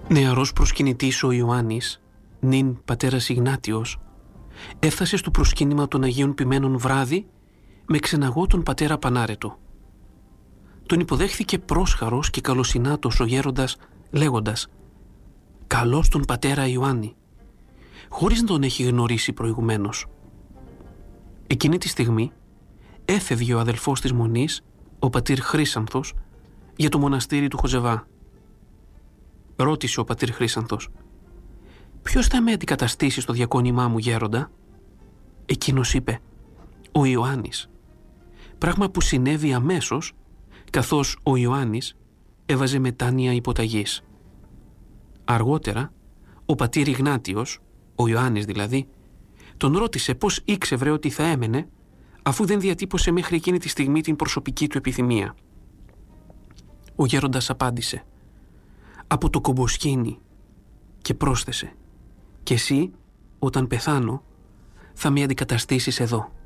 Νεαρός προσκυνητής ο Ιωάννης, νυν πατέρας Ιγνάτιος, έφτασε στο προσκύνημα των Αγίων Ποιμένων βράδυ με ξεναγό τον πατέρα Πανάρετο. Τον υποδέχθηκε πρόσχαρος και καλοσυνάτος ο γέροντας λέγοντας «Καλώς τον πατέρα Ιωάννη», χωρίς να τον έχει γνωρίσει προηγουμένως. Εκείνη τη στιγμή έφευγε ο αδελφός της Μονής, ο πατήρ Χρύσανθος, για το μοναστήρι του Χοζεβά. Ρώτησε ο πατήρ Χρύσανθος «Ποιος θα με αντικαταστήσει στο διακόνημά μου, γέροντα?» Εκείνος είπε «Ο Ιωάννης», πράγμα που συνέβη αμέσως, καθώς ο Ιωάννης έβαζε μετάνοια υποταγής. Αργότερα, ο πατήρ Ιγνάτιος, ο Ιωάννης δηλαδή, τον ρώτησε πώς ήξευρε ότι θα έμενε, αφού δεν διατύπωσε μέχρι εκείνη τη στιγμή την προσωπική του επιθυμία. Ο γέροντας απάντησε «Από το κομποσκήνι», και πρόσθεσε «Και εσύ, όταν πεθάνω, θα με αντικαταστήσεις εδώ».